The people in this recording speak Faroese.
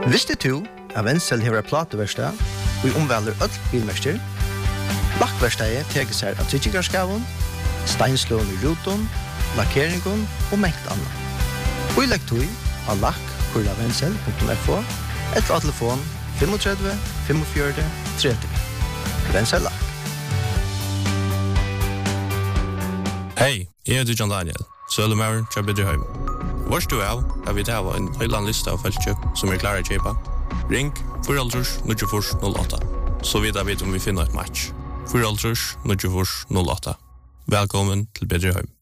Visste du at Wenzel har plateverkstad og omvelder öll bilmester? Lakkverkstedet teker seg av tryggarskaven, steinslån i ruton, lakkeringen og mengt annet. Og i lekktøy av lakk.wenzel.fo eller av telefon 35 45 30. Wenzel Lakk. Hej, jeg heter John Daniel, sølumauren til Bedreheim. Vars du av, har vi til en høyland liste av feltkjøp som klare å kjøpe. Ring 4-0-08, så vidt jeg vet om vi finner et match. 4-0-08. Velkommen til Bedreheim.